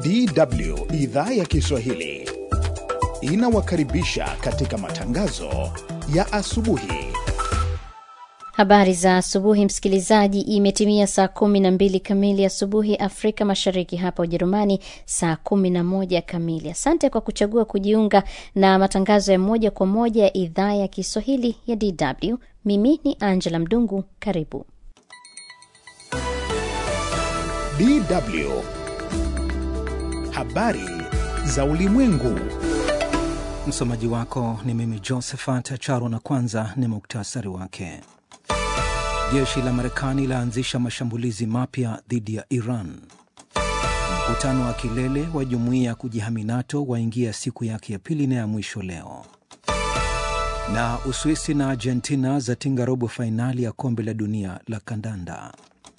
DW idhaa ya Kiswahili inawakaribisha katika matangazo ya asubuhi. Habari za asubuhi msikilizaji, imetimia saa 12 kamili asubuhi Afrika Mashariki, hapa Ujerumani saa 11 kamili. Asante kwa kuchagua kujiunga na matangazo ya moja kwa moja ya idhaa ya Kiswahili ya DW. Mimi ni Angela Mdungu, karibu. DW habari za ulimwengu. Msomaji wako ni mimi Josephat Charo, na kwanza ni muktasari wake. Jeshi la Marekani laanzisha mashambulizi mapya dhidi ya Iran. Mkutano wa kilele wa jumuiya ya kujihami NATO waingia siku yake ya pili na ya mwisho leo. Na Uswisi na Argentina zatinga robo fainali ya kombe la dunia la kandanda.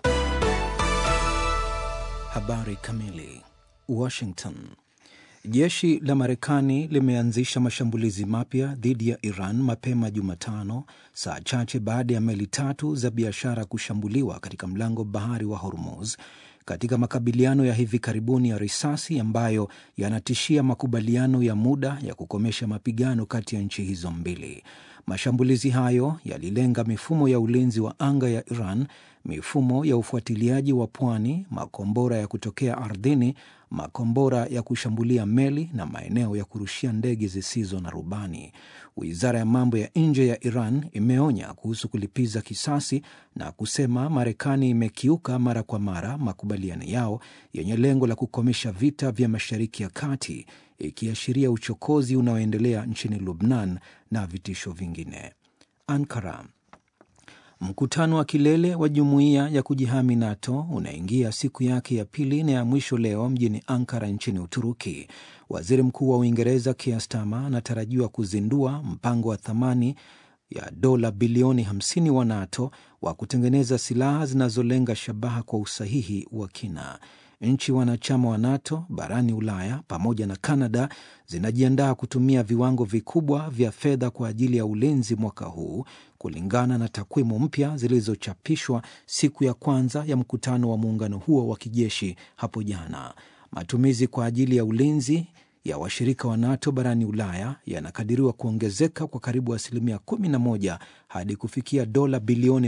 Habari kamili. Washington. Jeshi la Marekani limeanzisha mashambulizi mapya dhidi ya Iran mapema Jumatano, saa chache baada ya meli 3 za biashara kushambuliwa katika mlango bahari wa Hormuz, katika makabiliano ya hivi karibuni ya risasi ambayo yanatishia makubaliano ya muda ya kukomesha mapigano kati ya nchi hizo mbili. Mashambulizi hayo yalilenga mifumo ya ulinzi wa anga ya Iran, mifumo ya ufuatiliaji wa pwani, makombora ya kutokea ardhini, makombora ya kushambulia meli na maeneo ya kurushia ndege zisizo na rubani. Wizara ya mambo ya nje ya Iran imeonya kuhusu kulipiza kisasi na kusema Marekani imekiuka mara kwa mara makubaliano yao yenye lengo la kukomesha vita vya Mashariki ya Kati, ikiashiria uchokozi unaoendelea nchini Lebanon na vitisho vingine. Ankara. Mkutano wa kilele wa jumuiya ya kujihami NATO unaingia siku yake ya pili na ya mwisho leo mjini Ankara nchini Uturuki. Waziri Mkuu wa Uingereza Keir Starmer anatarajiwa kuzindua mpango wa thamani ya dola bilioni 50 wa NATO wa kutengeneza silaha zinazolenga shabaha kwa usahihi wa kina. Nchi wanachama wa NATO barani Ulaya pamoja na Kanada zinajiandaa kutumia viwango vikubwa vya fedha kwa ajili ya ulinzi mwaka huu, kulingana na takwimu mpya zilizochapishwa siku ya kwanza ya mkutano wa muungano huo wa kijeshi hapo jana. Matumizi kwa ajili ya ulinzi ya washirika wa NATO barani Ulaya yanakadiriwa kuongezeka kwa karibu 11% hadi kufikia dola bilioni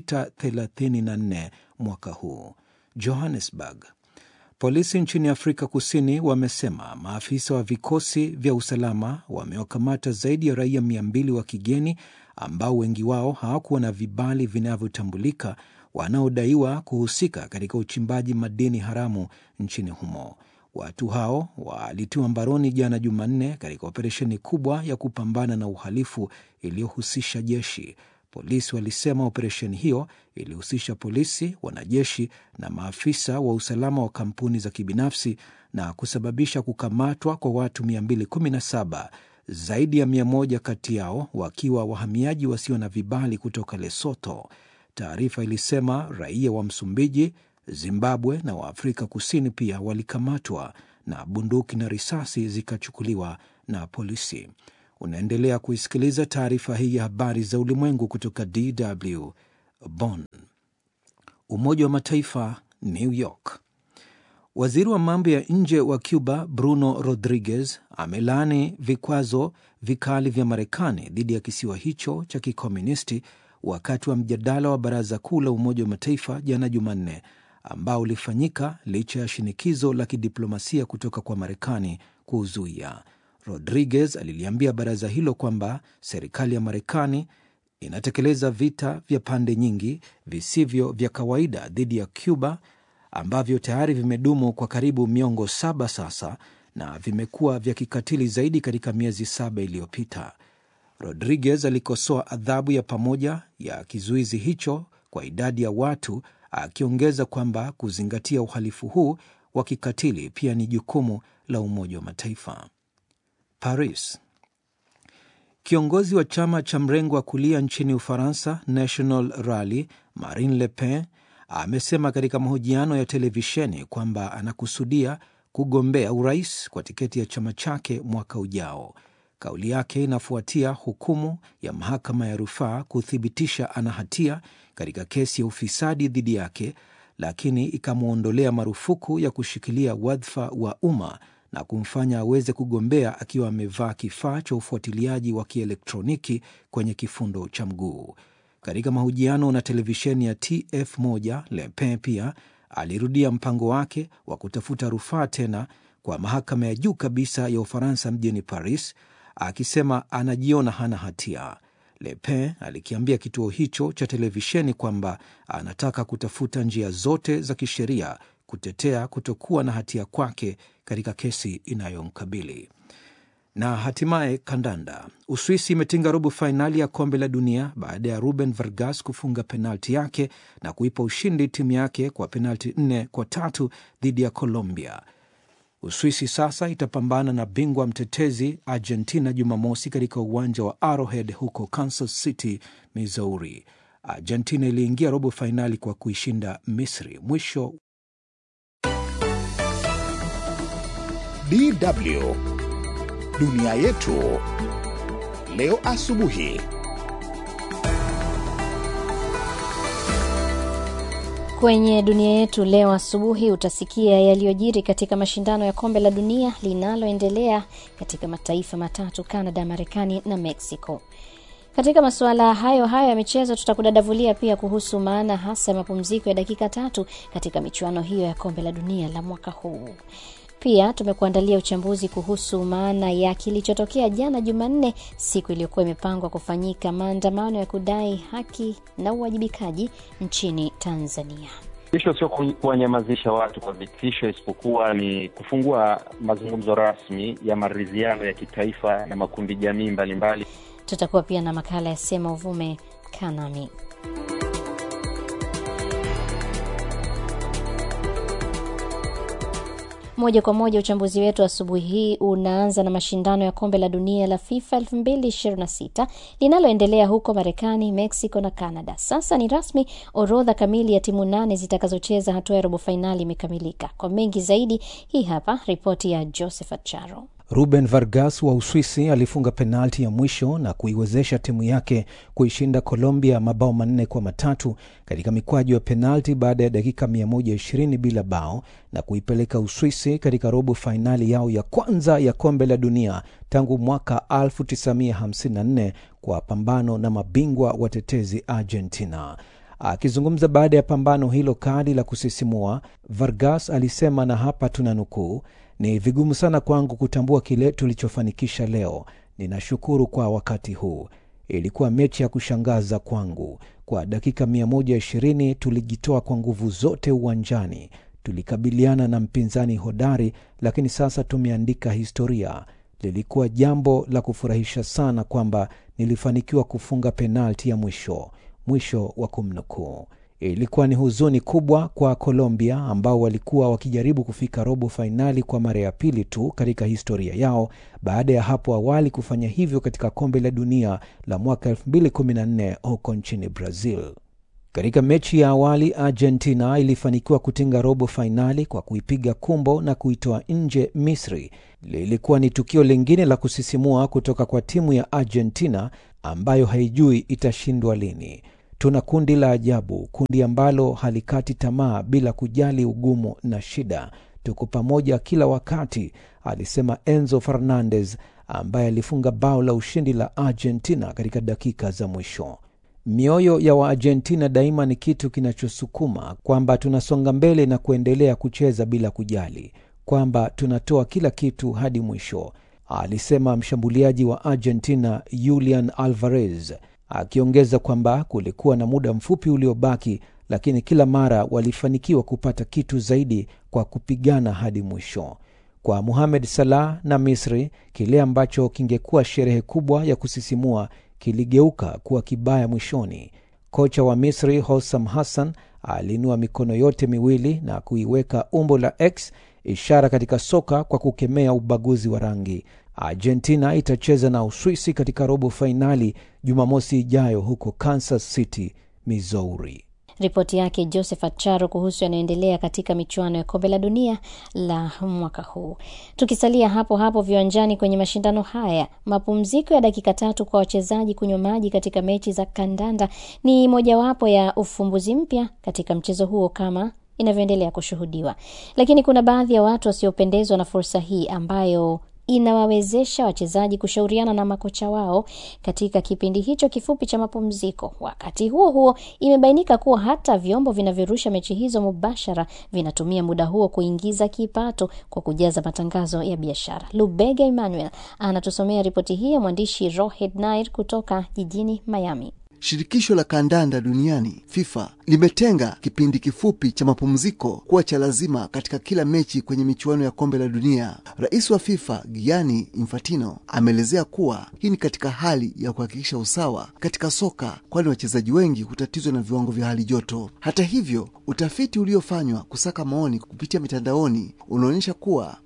634 mwaka huu. Johannesburg. Polisi nchini Afrika Kusini wamesema maafisa wa vikosi vya usalama wamewakamata zaidi ya raia 200 wa kigeni ambao wengi wao hawakuwa na vibali vinavyotambulika, wanaodaiwa kuhusika katika uchimbaji madini haramu nchini humo. Watu hao walitiwa mbaroni jana Jumanne katika operesheni kubwa ya kupambana na uhalifu iliyohusisha jeshi. Polisi walisema operesheni hiyo ilihusisha polisi, wanajeshi na maafisa wa usalama wa kampuni za kibinafsi na kusababisha kukamatwa kwa watu 217, zaidi ya 100 kati yao wakiwa wahamiaji wasio na vibali kutoka Lesotho. Taarifa ilisema raia wa Msumbiji, Zimbabwe na wa Afrika Kusini pia walikamatwa na bunduki na risasi zikachukuliwa na polisi. Unaendelea kuisikiliza taarifa hii ya habari za ulimwengu kutoka DW Bonn. Umoja wa Mataifa, New York. Waziri wa mambo ya nje wa Cuba Bruno Rodriguez amelaani vikwazo vikali vya Marekani dhidi ya kisiwa hicho cha kikomunisti wakati wa mjadala wa Baraza Kuu la Umoja wa Mataifa jana Jumanne, ambao ulifanyika licha ya shinikizo la kidiplomasia kutoka kwa Marekani kuzuia. Rodriguez aliliambia baraza hilo kwamba serikali ya Marekani inatekeleza vita vya pande nyingi visivyo vya kawaida dhidi ya Cuba ambavyo tayari vimedumu kwa karibu miongo 7 sasa na vimekuwa vya kikatili zaidi katika miezi 7 iliyopita. Rodriguez alikosoa adhabu ya pamoja ya kizuizi hicho kwa idadi ya watu, akiongeza kwamba kuzingatia uhalifu huu wa kikatili pia ni jukumu la Umoja wa Mataifa. Paris. Kiongozi wa chama cha mrengo wa kulia nchini Ufaransa, National Rally, Marine Le Pen, amesema katika mahojiano ya televisheni kwamba anakusudia kugombea urais kwa tiketi ya chama chake mwaka ujao. Kauli yake inafuatia hukumu ya mahakama ya rufaa kuthibitisha ana hatia katika kesi ya ufisadi dhidi yake lakini ikamwondolea marufuku ya kushikilia wadhifa wa umma na kumfanya aweze kugombea akiwa amevaa kifaa cha ufuatiliaji wa kielektroniki kwenye kifundo cha mguu. Katika mahojiano na televisheni ya TF1, Le Pen pia alirudia mpango wake wa kutafuta rufaa tena kwa mahakama ya juu kabisa ya Ufaransa mjini Paris, akisema anajiona hana hatia. Le Pen alikiambia kituo hicho cha televisheni kwamba anataka kutafuta njia zote za kisheria kutetea kutokuwa na hatia kwake katika kesi inayomkabili. Na hatimaye kandanda. Uswisi imetinga robo fainali ya kombe la dunia baada ya Ruben Vargas kufunga penalti yake na kuipa ushindi timu yake kwa penalti 4-3 dhidi ya Colombia. Uswisi sasa itapambana na bingwa mtetezi Argentina Jumamosi katika uwanja wa Arrowhead huko Kansas City, Missouri. Argentina iliingia robo fainali kwa kuishinda Misri. Mwisho. DW Dunia Yetu leo asubuhi. Kwenye dunia yetu leo asubuhi utasikia yaliyojiri katika mashindano ya kombe la dunia linaloendelea katika mataifa matatu, Canada, Marekani na Mexico. Katika masuala hayo ya michezo tutakudadavulia pia kuhusu maana hasa ya mapumziko ya dakika 3 katika michuano hiyo ya kombe la dunia la mwaka huu. Pia tumekuandalia uchambuzi kuhusu maana ya kilichotokea jana Jumanne, siku iliyokuwa imepangwa kufanyika maandamano ya kudai haki na uwajibikaji nchini Tanzania. Tisho sio kuwanyamazisha watu kwa vitisho, isipokuwa ni kufungua mazungumzo rasmi ya maridhiano ya kitaifa na makundi jamii mbalimbali. Tutakuwa pia na makala ya Sema Uvume Kanami. Moja kwa moja uchambuzi wetu asubuhi hii unaanza na mashindano ya kombe la dunia la FIFA 2026 linaloendelea huko Marekani, Mexico na Canada. Sasa ni rasmi, orodha kamili ya timu 8 zitakazocheza hatua ya robo finali imekamilika. Kwa mengi zaidi, hii hapa ripoti ya Josephat Charo. Ruben Vargas wa Uswisi alifunga penalti ya mwisho na kuiwezesha timu yake kuishinda Colombia mabao 4-3 katika mikwaju ya penalti baada ya dakika 120 bila bao na kuipeleka Uswisi katika robo finali yao ya kwanza ya kombe la dunia tangu mwaka 1954 kwa pambano na mabingwa watetezi Argentina. Akizungumza baada ya pambano hilo kali la kusisimua, Vargas alisema, na hapa tunanukuu, "Ni vigumu sana kwangu kutambua kile tulichofanikisha leo. Ninashukuru kwa wakati huu. Ilikuwa mechi ya kushangaza kwangu. Kwa dakika 120 tulijitoa kwa nguvu zote uwanjani. Tulikabiliana na mpinzani hodari, lakini sasa tumeandika historia. Lilikuwa jambo la kufurahisha sana kwamba nilifanikiwa kufunga penalti ya mwisho." Mwisho wa kumnukuu. Ilikuwa ni huzuni kubwa kwa Colombia ambao walikuwa wakijaribu kufika robo finali kwa mara ya pili tu katika historia yao baada ya hapo awali kufanya hivyo katika kombe la dunia la mwaka 2014 huko nchini Brazil. Katika mechi ya awali, Argentina ilifanikiwa kutinga robo finali kwa kuipiga kumbo na kuitoa nje Misri. Lilikuwa ni tukio lingine la kusisimua kutoka kwa timu ya Argentina ambayo haijui itashindwa lini. Tuna kundi la ajabu, kundi ambalo halikati tamaa bila kujali ugumu na shida. Tuko pamoja kila wakati, alisema Enzo Fernandez ambaye alifunga bao la ushindi la Argentina katika dakika za mwisho. Mioyo ya Waargentina daima ni kitu kinachosukuma, kwamba tunasonga mbele na kuendelea kucheza bila kujali, kwamba tunatoa kila kitu hadi mwisho, alisema mshambuliaji wa Argentina Julian Alvarez, akiongeza kwamba kulikuwa na muda mfupi uliobaki, lakini kila mara walifanikiwa kupata kitu zaidi kwa kupigana hadi mwisho. Kwa Mohamed Salah na Misri, kile ambacho kingekuwa sherehe kubwa ya kusisimua kiligeuka kuwa kibaya mwishoni. Kocha wa Misri Hossam Hassan alinua mikono yote miwili na kuiweka umbo la X, ishara katika soka kwa kukemea ubaguzi wa rangi. Argentina itacheza na Uswisi katika robo finali Jumamosi ijayo huko Kansas City, Missouri. Ripoti yake Josephat Charo kuhusu yanayoendelea katika michuano ya kombe la dunia la mwaka huu. Tukisalia hapo viwanjani kwenye mashindano haya, mapumziko ya dakika 3 kwa wachezaji kunywa maji katika mechi za kandanda ni mojawapo ya ufumbuzi mpya katika mchezo huo, kama inavyoendelea kushuhudiwa. Lakini kuna baadhi ya watu wasiopendezwa na fursa hii ambayo inawawezesha wachezaji kushauriana na makocha wao katika kipindi hicho kifupi cha mapumziko. Wakati huo huo, imebainika kuwa hata vyombo vinavyorusha mechi hizo mubashara vinatumia muda huo kuingiza kipato kwa kujaza matangazo ya biashara. Lubega Emmanuel anatusomea ripoti hii ya mwandishi Rohit Nair kutoka jijini Miami. Shirikisho la kandanda duniani FIFA limetenga kipindi kifupi cha mapumziko kuwa cha lazima katika kila mechi kwenye michuano ya kombe la dunia. Rais wa FIFA Gianni Infantino ameelezea kuwa hii ni katika hali ya kuhakikisha usawa katika soka, kwani wachezaji wengi hutatizwa na viwango vya hali joto. Hata hivyo, utafiti uliofanywa kusaka maoni kupitia mitandaoni unaonyesha kuwa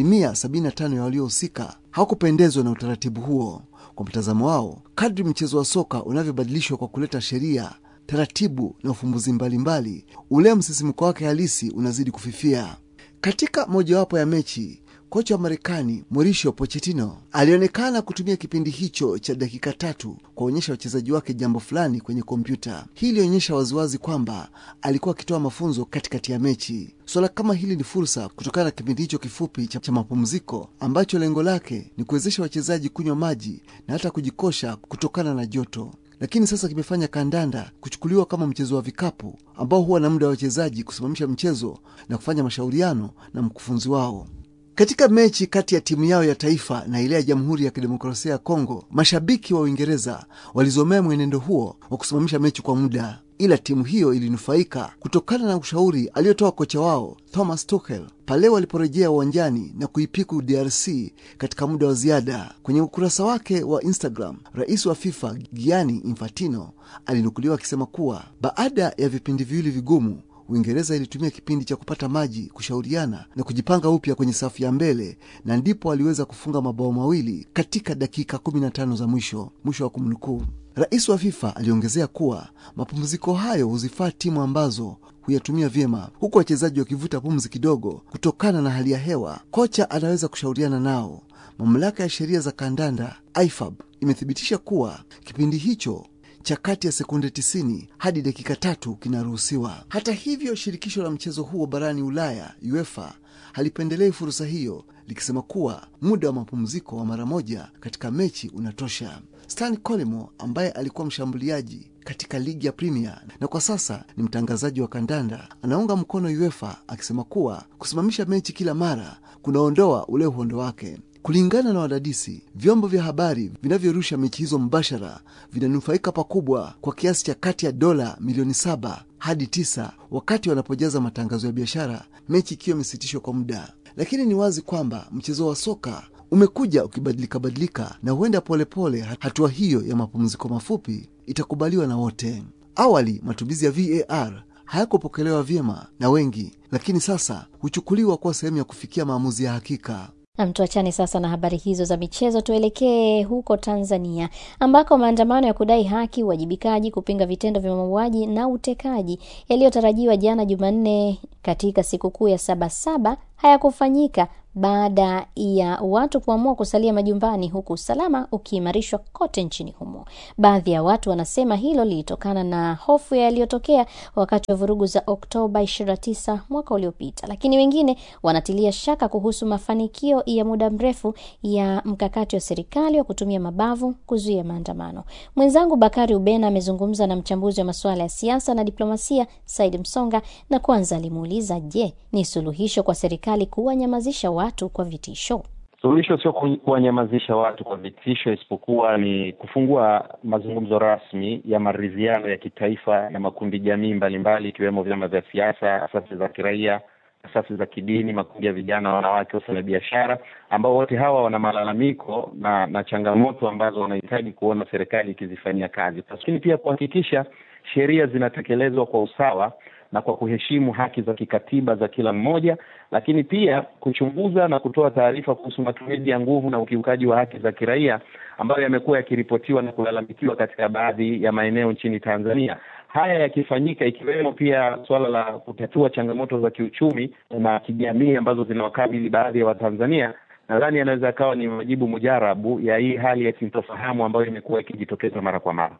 75% ya waliohusika hawakupendezwa na utaratibu huo. Kwa mtazamo wao, kadri mchezo wa soka unavyobadilishwa kwa kuleta sheria, taratibu na ufumbuzi mbalimbali, ule msisimko wake halisi unazidi kufifia. Katika mojawapo ya mechi, kocha wa Marekani Mauricio Pochettino alionekana kutumia kipindi hicho cha dakika 3 kuonyesha wachezaji wake jambo fulani kwenye kompyuta. Hii ilionyesha waziwazi kwamba alikuwa akitoa mafunzo katikati ya mechi. Swala kama hili ni fursa kutokana na kipindi hicho kifupi cha mapumziko ambacho lengo lake ni kuwezesha wachezaji kunywa maji na hata kujikosha kutokana na joto. Lakini sasa kimefanya kandanda kuchukuliwa kama mchezo wa vikapu ambao huwa na muda wa wachezaji kusimamisha mchezo na kufanya mashauriano na mkufunzi wao. Katika mechi kati ya timu yao ya taifa na ile ya Jamhuri ya Kidemokrasia ya Kongo, mashabiki wa Uingereza walizomea mwenendo huo wa kusimamisha mechi kwa muda, ila timu hiyo ilinufaika kutokana na ushauri aliotoa kocha wao Thomas Tuchel pale waliporejea uwanjani na kuipiku DRC katika muda wa ziada. Kwenye ukurasa wake wa Instagram, rais wa FIFA Gianni Infantino alinukuliwa akisema kuwa baada ya vipindi viwili vigumu, Uingereza ilitumia kipindi cha kupata maji, kushauriana na kujipanga upya kwenye safu ya mbele, na ndipo aliweza kufunga mabao mawili katika dakika 15 za mwisho wa kumnukuu. Rais wa FIFA aliongezea kuwa mapumziko hayo huzifaa timu ambazo huyatumia vyema, huku wachezaji wakivuta pumzi kidogo kutokana na hali ya hewa. Kocha anaweza kushauriana nao. Mamlaka ya sheria za kandanda IFAB imethibitisha kuwa kipindi hicho cha kati ya sekunde 90 hadi dakika 3 kinaruhusiwa. Hata hivyo, shirikisho la mchezo huo barani Ulaya UEFA halipendelei fursa hiyo, likisema kuwa muda wa mapumziko wa mara moja katika mechi unatosha. Stan Collymore ambaye alikuwa mshambuliaji katika ligi ya Premier na kwa sasa ni mtangazaji wa kandanda, anaunga mkono UEFA akisema kuwa kusimamisha mechi kila mara kunaondoa ule uhondo wake. Kulingana na wadadisi, vyombo vya habari vinavyorusha mechi hizo mbashara vinanufaika pakubwa kwa kiasi cha kati ya dola milioni 7 hadi 9 wakati wanapojaza matangazo ya biashara, mechi ikiwa imesitishwa kwa muda. Lakini ni wazi kwamba mchezo wa soka umekuja ukibadilika na huenda polepole hatua hiyo ya mapumziko mafupi itakubaliwa na wote. Awali matumizi ya VAR hayakupokelewa vyema na wengi, lakini sasa huchukuliwa kwa sehemu ya kufikia maamuzi ya hakika. Na tuachane sasa na habari hizo za michezo, tuelekee huko Tanzania ambako maandamano ya kudai haki, uwajibikaji, kupinga vitendo vya mauaji na utekaji yaliyotarajiwa jana Jumanne katika sikukuu ya Sabasaba hayakufanyika baada ya watu kuamua kusalia majumbani, huku usalama ukiimarishwa kote nchini humo. Baadhi ya watu wanasema hilo lilitokana na hofu yaliyotokea wakati wa vurugu za Oktoba 29 mwaka uliopita, lakini wengine wanatilia shaka kuhusu mafanikio ya muda mrefu ya mkakati wa serikali wa kutumia mabavu kuzuia maandamano. Mwenzangu Bakari Ubena amezungumza na mchambuzi wa masuala ya siasa na diplomasia Said Msonga, na kwanza alimuuliza, je, ni suluhisho kwa serikali kuwanyamazisha watu kwa vitisho? Suluhisho sio kuwanyamazisha watu kwa vitisho, isipokuwa ni kufungua mazungumzo rasmi ya maridhiano ya kitaifa na makundi jamii mbalimbali, ikiwemo vyama vya siasa, asasi za kiraia, asasi za kidini, makundi ya vijana, wanawake, wafanyabiashara, ambao wote hawa wana malalamiko na changamoto ambazo wanahitaji kuona serikali ikizifanyia kazi. Lakini pia kuhakikisha sheria zinatekelezwa kwa usawa na kwa kuheshimu haki za kikatiba za kila mmoja, lakini pia kuchunguza na kutoa taarifa kuhusu matumizi ya nguvu na ukiukaji wa haki za kiraia ambayo yamekuwa yakiripotiwa na kulalamikiwa katika baadhi ya maeneo nchini Tanzania. Haya yakifanyika, ikiwemo pia swala la kutatua changamoto za kiuchumi na kijamii ambazo zinawakabili baadhi ya Watanzania, nadhani yanaweza kawa ni majibu mujarabu ya hii hali ya sintofahamu ambayo imekuwa ikijitokeza mara kwa mara.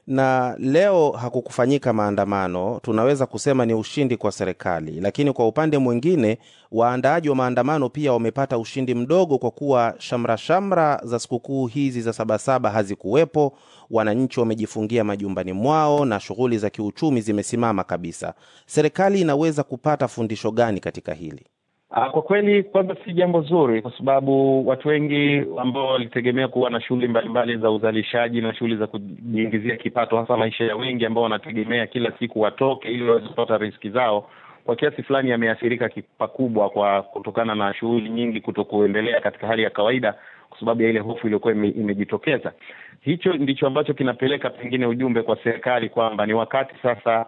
na leo hakukufanyika maandamano, tunaweza kusema ni ushindi kwa serikali. Lakini kwa upande mwingine, waandaaji wa maandamano pia wamepata ushindi mdogo kwa kuwa shamra za sikukuu hizi za Sabasaba hazikuwepo. Wananchi wamejifungia majumbani mwao na shughuli za kiuchumi zimesimama kabisa. Serikali inaweza kupata fundisho gani katika hili? Kwa kweli kwanza si jambo zuri, kwa sababu watu wengi ambao walitegemea kuwa na shughuli mbalimbali za uzalishaji na shughuli za kujiingizia kipato, hasa maisha ya wengi ambao wanategemea kila siku watoke ili waweze kupata riziki zao, kwa kiasi fulani yameathirika pakubwa kwa kutokana na shughuli nyingi kutokuendelea katika hali ya kawaida kwa sababu ya ile hofu iliyokuwa imejitokeza. Hicho ndicho ambacho kinapeleka pengine ujumbe kwa serikali kwamba ni wakati sasa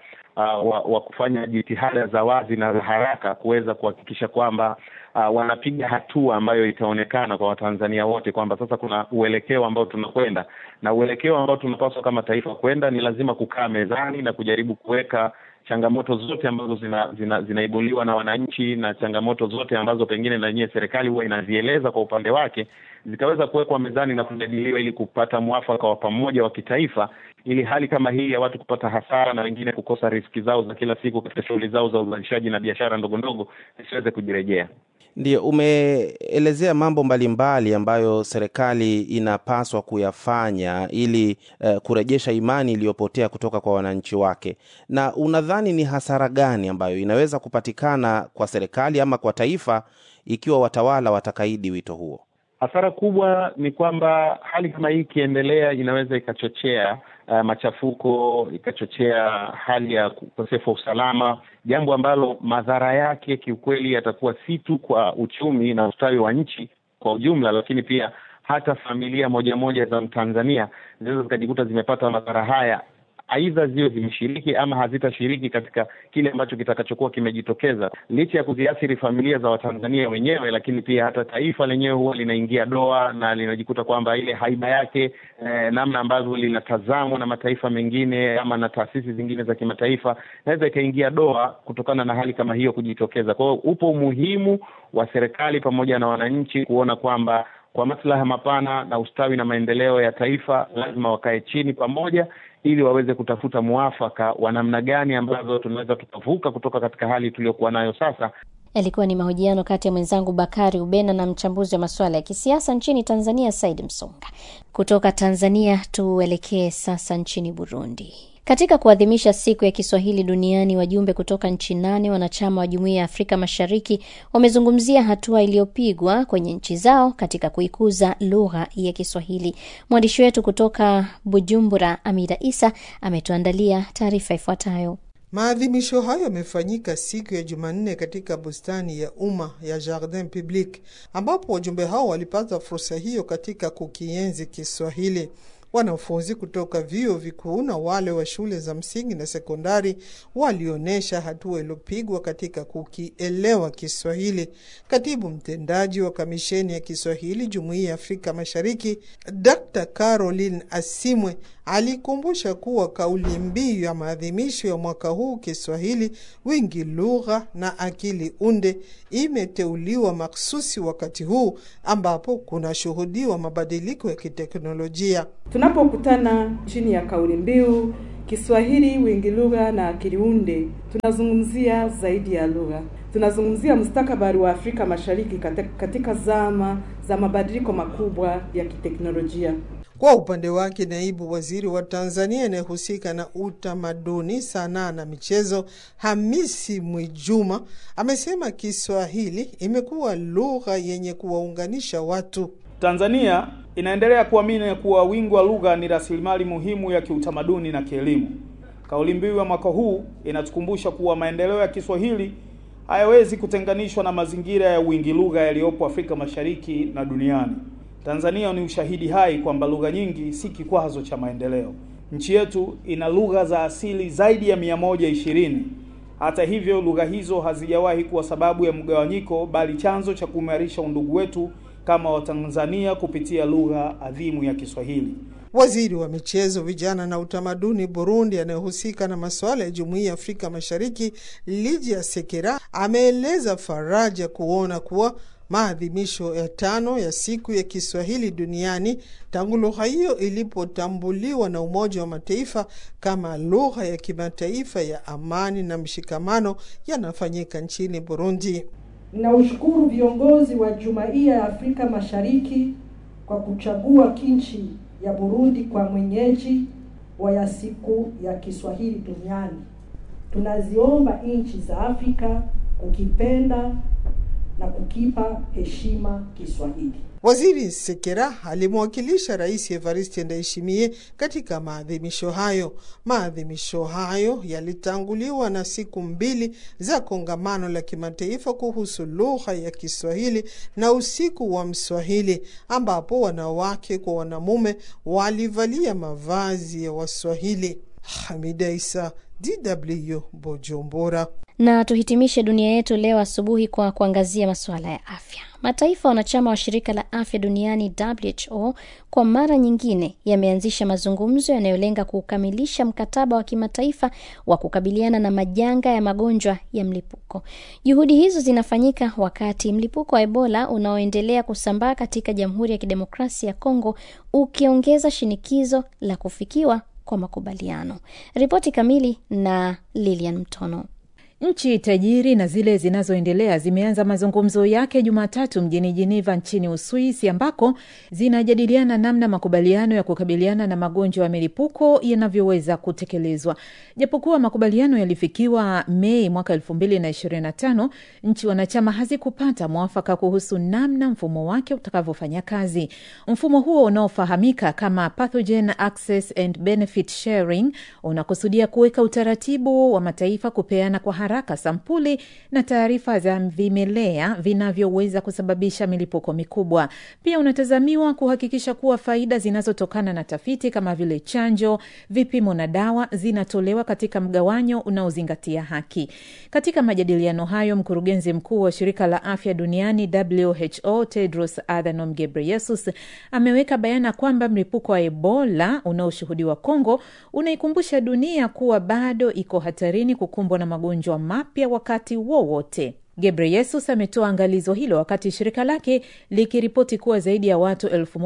wa kufanya jitihada za wazi na za haraka kuweza kuhakikisha kwamba wanapiga hatua ambayo itaonekana kwa Watanzania wote kwamba sasa kuna uelekeo ambao tunakwenda, na uelekeo ambao tunapaswa kama taifa kwenda ni lazima kukaa mezani na kujaribu kuweka changamoto zote ambazo zinaibuliwa na wananchi na changamoto zote ambazo pengine na yenyewe serikali huwa inazieleza kwa upande wake, zikaweza kuwekwa mezani na kujadiliwa ili kupata mwafaka wa pamoja wa kitaifa, ili hali kama hii ya watu kupata hasara na wengine kukosa riziki zao za kila siku katika shughuli zao za uzalishaji na biashara ndogo ndogo isiweze kujirejea. Ndio, umeelezea mambo mbalimbali ambayo serikali inapaswa kuyafanya ili kurejesha imani iliyopotea kutoka kwa wananchi wake. Na unadhani ni hasara gani ambayo inaweza kupatikana kwa serikali ama kwa taifa ikiwa watawala watakaidi wito huo? Hasara kubwa ni kwamba hali kama hii ikiendelea inaweza ikachochea machafuko, ikachochea hali ya ukosefu wa usalama, jambo ambalo madhara yake kiukweli yatakuwa si tu kwa uchumi na ustawi wa nchi kwa ujumla, lakini pia hata familia moja za Mtanzania zinaweza zikajikuta zimepata madhara haya, aidha ziwe zimeshiriki ama hazitashiriki katika kile ambacho kitakachokuwa kimejitokeza. Licha ya kuziathiri familia za Watanzania wenyewe, lakini pia hata taifa lenyewe huwa linaingia doa na linajikuta kwamba ile haiba yake, namna ambavyo linatazamwa na mataifa mengine ama na taasisi zingine za kimataifa, inaweza ikaingia doa kutokana na hali kama hiyo kujitokeza. Kwa hiyo upo umuhimu wa serikali pamoja na wananchi kuona kwamba kwa maslaha mapana na ustawi na maendeleo ya taifa lazima wakae chini pamoja ili waweze kutafuta muafaka wa namna gani ambazo tunaweza tukavuka kutoka katika hali tuliyokuwa nayo sasa. Yalikuwa ni mahojiano kati ya mwenzangu Bakari Ubena na mchambuzi wa masuala ya kisiasa nchini Tanzania Said Msonga. Kutoka Tanzania tuelekee sasa nchini Burundi. Katika kuadhimisha siku ya Kiswahili duniani, wajumbe kutoka nchi 8 wanachama wa Jumuiya ya Afrika Mashariki wamezungumzia hatua iliyopigwa kwenye nchi zao katika kuikuza lugha ya Kiswahili. Mwandishi wetu kutoka Bujumbura, Amida Isa, ametuandalia taarifa ifuatayo. Maadhimisho hayo yamefanyika siku ya Jumanne katika bustani ya umma ya Jardin Public, ambapo wajumbe hao walipata fursa hiyo katika kukienzi Kiswahili. Wanafunzi kutoka vyuo vikuu na wale wa shule za msingi na sekondari walionyesha hatua iliyopigwa katika kukielewa Kiswahili. Katibu mtendaji wa Kamisheni ya Kiswahili Jumuiya ya Afrika Mashariki, Dr. Caroline Asimwe, alikumbusha kuwa kauli mbiu ya maadhimisho ya mwaka huu, Kiswahili wingi lugha na akili unde, imeteuliwa maksusi wakati huu ambapo kuna shuhudiwa mabadiliko ya kiteknolojia. Tunapokutana chini ya kauli mbiu Kiswahili wingi lugha na akili unde, tunazungumzia zaidi ya lugha. Tunazungumzia mustakabali wa Afrika Mashariki katika zama za mabadiliko makubwa ya kiteknolojia. Kwa upande wake, naibu waziri wa Tanzania anayehusika na utamaduni, sanaa na michezo, Hamisi Mwijuma, amesema Kiswahili imekuwa lugha yenye kuwaunganisha watu. Tanzania inaendelea kuamini kuwa wingi wa lugha ni rasilimali muhimu ya kiutamaduni na kielimu. Kauli mbiu ya mwaka huu inatukumbusha kuwa maendeleo ya Kiswahili hayawezi kutenganishwa na mazingira ya wingi lugha yaliyopo Afrika Mashariki na duniani. Tanzania ni ushahidi hai kwamba lugha nyingi si kikwazo cha maendeleo. Nchi yetu ina lugha za asili zaidi ya 120. Hata hivyo, lugha hizo hazijawahi kuwa sababu ya mgawanyiko, bali chanzo cha kuimarisha undugu wetu kama Watanzania kupitia lugha adhimu ya Kiswahili. Waziri wa michezo, vijana na utamaduni Burundi anayehusika na masuala ya Jumuiya ya Afrika Mashariki, Lydia Sekera, ameeleza faraja kuona kuwa maadhimisho ya 5 ya siku ya Kiswahili duniani tangu lugha hiyo ilipotambuliwa na Umoja wa Mataifa kama lugha ya kimataifa ya amani na mshikamano yanafanyika nchini Burundi. Ninaushukuru viongozi wa Jumuiya ya Afrika Mashariki kwa kuchagua nchi ya Burundi kwa mwenyeji wa ya siku ya Kiswahili duniani. Tunaziomba nchi za Afrika kukipenda na kukipa heshima Kiswahili. Waziri Sekera alimwakilisha Rais Evariste Ndayishimiye katika maadhimisho hayo. Maadhimisho hayo yalitanguliwa na siku 2 za kongamano la kimataifa kuhusu lugha ya Kiswahili na usiku wa Mswahili, ambapo wanawake kwa wanamume walivalia mavazi ya Waswahili. Hamida Isa, DW, Bujumbura. Na tuhitimishe dunia yetu leo asubuhi kwa kuangazia masuala ya afya. Mataifa wanachama wa shirika la afya duniani WHO kwa mara nyingine yameanzisha mazungumzo yanayolenga kukamilisha mkataba wa kimataifa wa kukabiliana na majanga ya magonjwa ya mlipuko. Juhudi hizo zinafanyika wakati mlipuko wa Ebola unaoendelea kusambaa katika Jamhuri ya Kidemokrasia ya Kongo ukiongeza shinikizo la kufikiwa kwa makubaliano. Ripoti kamili na Lilian Mtono. Nchi tajiri na zile zinazoendelea zimeanza mazungumzo yake Jumatatu mjini Geneva nchini Uswisi, ambako zinajadiliana namna makubaliano ya kukabiliana na magonjwa ya milipuko yanavyoweza kutekelezwa. Japokuwa makubaliano yalifikiwa Mei mwaka 2025, nchi wanachama hazikupata mwafaka kuhusu namna mfumo wake utakavyofanya kazi. Mfumo huo unaofahamika kama Pathogen Access and Benefit Sharing unakusudia kuweka utaratibu wa mataifa kupeana kwa haraka sampuli na taarifa za vimelea vinavyoweza kusababisha milipuko mikubwa. Pia unatazamiwa kuhakikisha kuwa faida zinazotokana na tafiti kama vile chanjo, vipimo na dawa zinatolewa katika mgawanyo unaozingatia haki. Katika majadiliano hayo, mkurugenzi mkuu wa shirika la afya duniani WHO Tedros Adhanom Ghebreyesus ameweka bayana kwamba mlipuko wa Ebola unaoshuhudiwa Kongo unaikumbusha dunia kuwa bado iko hatarini kukumbwa na magonjwa mapya wakati wowote. Ghebreyesus ametoa angalizo hilo wakati shirika lake likiripoti kuwa zaidi ya watu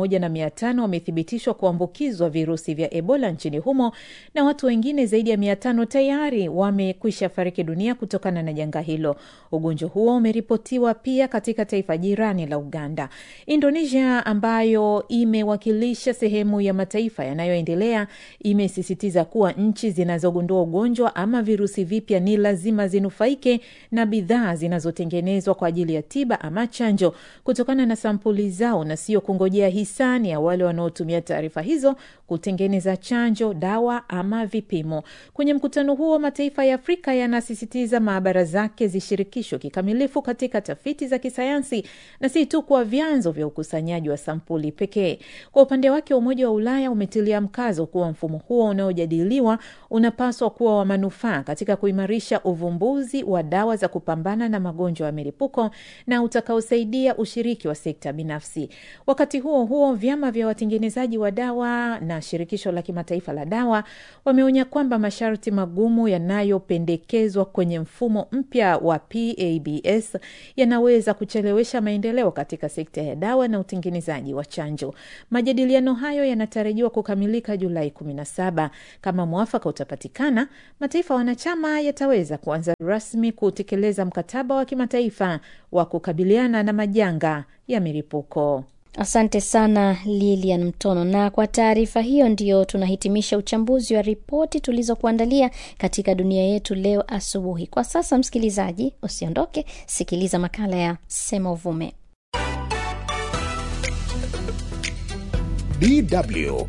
1500 wamethibitishwa kuambukizwa virusi vya Ebola nchini humo na watu wengine zaidi ya 500 tayari wamekwisha fariki dunia kutokana na janga hilo. Ugonjwa huo umeripotiwa pia katika taifa jirani la Uganda. Indonesia, ambayo imewakilisha sehemu ya mataifa yanayoendelea, imesisitiza kuwa nchi zinazogundua ugonjwa ama virusi vipya ni lazima zinufaike na bidhaa zinazotengenezwa kwa ajili ya tiba ama chanjo kutokana na sampuli zao na sio kungojea hisani ya wale wanaotumia taarifa hizo kutengeneza chanjo, dawa ama vipimo. Kwenye mkutano huo, mataifa ya Afrika yanasisitiza maabara zake zishirikishwe kikamilifu katika tafiti za kisayansi na si tu kwa vyanzo vya ukusanyaji wa sampuli pekee. Kwa upande wake, Umoja wa Ulaya umetilia mkazo kuwa mfumo huo unaojadiliwa unapaswa kuwa wa manufaa katika kuimarisha uvumbuzi wa dawa za kupambana na magonjwa ya milipuko na utakaosaidia ushiriki wa sekta binafsi. Wakati huo huo, vyama vya watengenezaji wa dawa na shirikisho la kimataifa la dawa wameonya kwamba masharti magumu yanayopendekezwa kwenye mfumo mpya wa PABS yanaweza kuchelewesha maendeleo katika sekta ya dawa na utengenezaji wa chanjo. Majadiliano hayo yanatarajiwa kukamilika Julai 17. Kama mwafaka utapatikana, mataifa wanachama yataweza kuanza rasmi kutekeleza mkataba wa kimataifa wa kukabiliana na majanga ya milipuko. Asante sana Lilian Mtono, na kwa taarifa hiyo ndio tunahitimisha uchambuzi wa ripoti tulizokuandalia katika dunia yetu leo asubuhi. Kwa sasa msikilizaji, usiondoke, sikiliza makala ya Sema Uvume. DW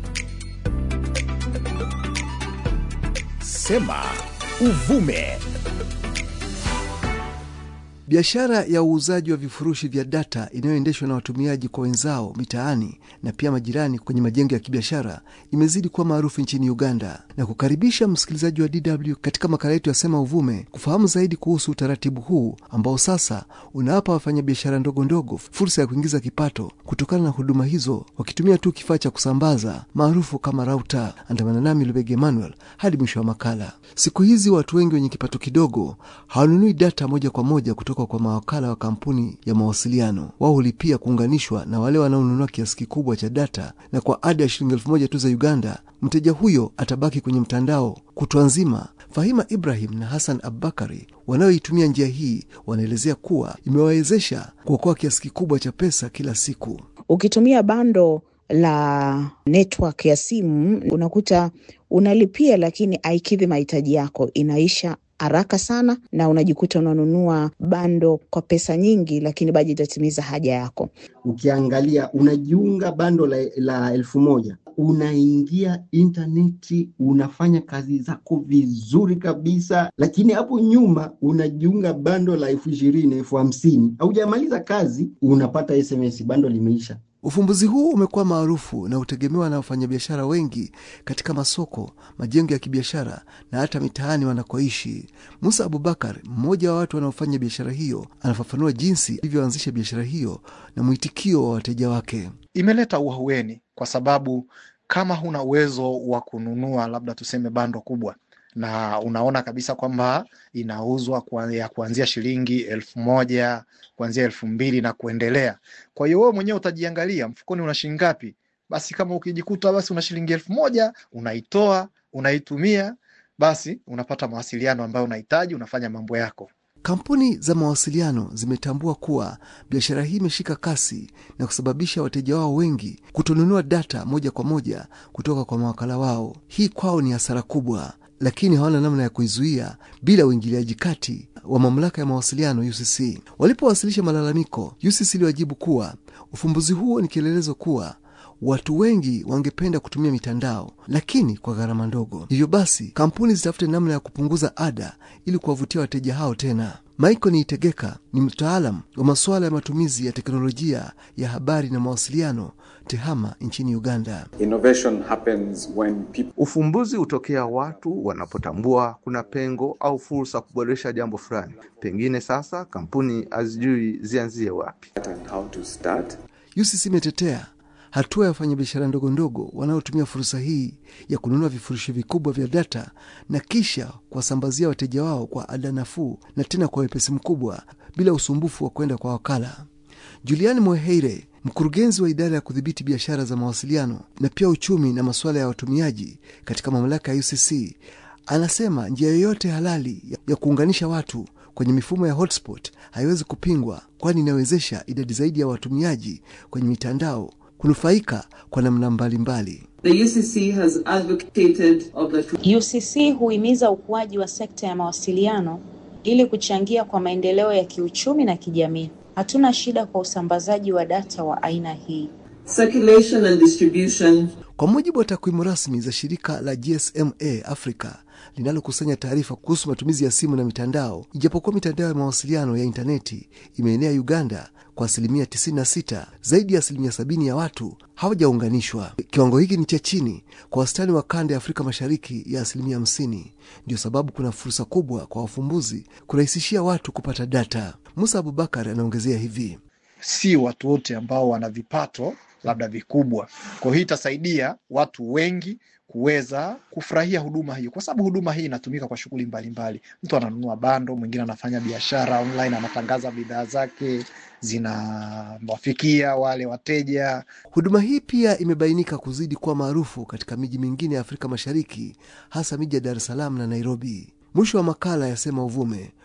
Sema Uvume. Biashara ya uuzaji wa vifurushi vya data inayoendeshwa na watumiaji kwa wenzao mitaani na pia majirani kwenye majengo ya kibiashara imezidi kuwa maarufu nchini Uganda, na kukaribisha msikilizaji wa DW katika makala yetu ya Sema Uvume kufahamu zaidi kuhusu utaratibu huu ambao sasa unawapa wafanyabiashara ndogo ndogo fursa ya kuingiza kipato kutokana na huduma hizo wakitumia tu kifaa cha kusambaza maarufu kama router. Andamana nami Lubege Emmanuel hadi mwisho wa makala. Siku hizi watu wengi wenye kipato kidogo hawanunui data moja kwa moja kutoka kutoka kwa mawakala wa kampuni ya mawasiliano. Wao hulipia kuunganishwa na wale wanaonunua kiasi kikubwa cha data, na kwa ada ya shilingi 1000 tu za Uganda, mteja huyo atabaki kwenye mtandao kutwa nzima. Fahima Ibrahim na Hassan Abubakari wanaoitumia njia hii wanaelezea kuwa imewawezesha kuokoa kiasi kikubwa cha pesa kila siku. Ukitumia bando la network ya simu unakuta unalipia lakini haikidhi mahitaji yako, inaisha haraka sana na unajikuta unanunua bando kwa pesa nyingi lakini bado itatimiza haja yako. Ukiangalia unajiunga bando la 1000, unaingia interneti, unafanya kazi zako vizuri kabisa, lakini hapo nyuma unajiunga bando la 20,000, 50,000, haujamaliza kazi unapata SMS bando limeisha. Ufumbuzi huu umekuwa maarufu na utegemewa na wafanyabiashara wengi katika masoko, majengo ya kibiashara na hata mitaani wanakoishi. Musa Abubakar, mmoja wa watu wanaofanya biashara hiyo, anafafanua jinsi ilivyoanzisha biashara hiyo na mwitikio wa wateja wake. Imeleta uahueni kwa sababu kama huna uwezo wa kununua labda tuseme bando kubwa na unaona kabisa kwamba inauzwa kuanzia shilingi 1000, kuanzia 2000 na kuendelea. Kwa hiyo wewe mwenyewe utajiangalia mfukoni una shilingi ngapi. Basi kama ukijikuta basi una shilingi 1000, unaitoa, unaitumia, basi unapata mawasiliano ambayo unahitaji, unafanya mambo yako. Kampuni za mawasiliano zimetambua kuwa biashara hii imeshika kasi na kusababisha wateja wao wengi kutonunua data moja kwa moja kutoka kwa mawakala wao. Hii kwao ni hasara kubwa, lakini hawana namna ya kuizuia bila uingiliaji kati wa mamlaka ya mawasiliano UCC. Walipowasilisha malalamiko, UCC iliwajibu kuwa ufumbuzi huo ni kielelezo kuwa watu wengi wangependa kutumia mitandao lakini kwa gharama ndogo. Hivyo basi kampuni zitafute namna ya kupunguza ada ili kuwavutia wateja hao tena. Michael Niitegeka ni mtaalamu wa masuala ya matumizi ya teknolojia ya habari na mawasiliano TEHAMA nchini Uganda. Innovation happens when people... Ufumbuzi hutokea watu wanapotambua kuna pengo au fursa kuboresha jambo fulani. Pengine sasa kampuni hazijui zianzie wapi. And how to start. UCC imetetea hatua ya wafanyabiashara ndogo ndogo wanaotumia fursa hii ya kununua vifurushi vikubwa vya data na kisha kuwasambazia wateja wao kwa ada nafuu na tena kwa wepesi mkubwa bila usumbufu wa kwenda kwa wakala. Julian Moheire, mkurugenzi wa idara ya kudhibiti biashara za mawasiliano na pia uchumi na masuala ya watumiaji katika mamlaka ya UCC, anasema njia yoyote halali ya kuunganisha watu kwenye mifumo ya hotspot haiwezi kupingwa, kwani inawezesha idadi zaidi ya watumiaji kwenye mitandao kunufaika kwa namna mbalimbali. The UCC has advocated of the... UCC huimiza ukuaji wa sekta ya mawasiliano ili kuchangia kwa maendeleo ya kiuchumi na kijamii. Hatuna shida kwa usambazaji wa data wa aina hii. Circulation and distribution. Kwa mujibu wa takwimu rasmi za shirika la GSMA Africa linalokusanya taarifa kuhusu matumizi ya simu na mitandao, ijapokuwa mitandao ya mawasiliano ya interneti imeenea Uganda kwa 96%, zaidi ya 70% ya watu hawajaunganishwa. Kiwango hiki ni cha chini kwa wastani wa kanda ya Afrika Mashariki ya 50%. Ndio sababu kuna fursa kubwa kwa wafumbuzi kurahisishia watu kupata data. Musa Abubakar anaongezea hivi: si watu wote ambao wana vipato labda vikubwa. Kwa hiyo itasaidia watu wengi kuweza kufurahia huduma hiyo, kwa sababu huduma hii inatumika kwa shughuli mbalimbali. Mtu ananunua bando, mwingine anafanya biashara online, anatangaza bidhaa zake, zinawafikia wale wateja. Huduma hii pia imebainika kuzidi kuwa maarufu katika miji mingine ya Afrika Mashariki, hasa miji ya Dar es Salaam na Nairobi. Mwisho wa makala ya Sema Uvume.